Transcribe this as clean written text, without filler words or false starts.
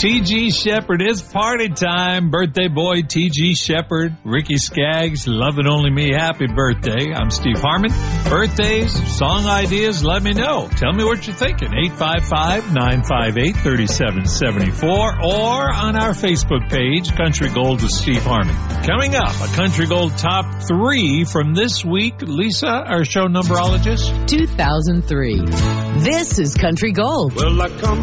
T.G. Shepherd, it's party time. Birthday boy T.G. Shepherd, Ricky Skaggs, Love It Only Me, happy birthday. I'm Steve Harmon. Birthdays, song ideas, let me know. Tell me what you're thinking. 855-958-3774 or on our Facebook page, Country Gold with Steve Harmon. Coming up, a Country Gold top 3 from this week. Lisa, our show numberologist. 2003. This is Country Gold. Well, I come